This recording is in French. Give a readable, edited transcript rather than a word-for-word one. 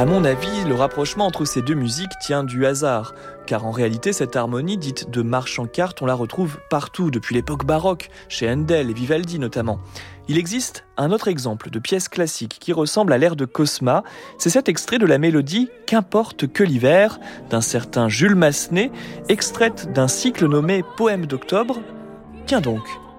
À mon avis, le rapprochement entre ces deux musiques tient du hasard, car en réalité cette harmonie dite de marche en quarte, on la retrouve partout depuis l'époque baroque, chez Handel et Vivaldi notamment. Il existe un autre exemple de pièce classique qui ressemble à l'air de Cosma, c'est cet extrait de la mélodie « Qu'importe que l'hiver » d'un certain Jules Massenet, extraite d'un cycle nommé « Poèmes d'octobre ». Tiens donc.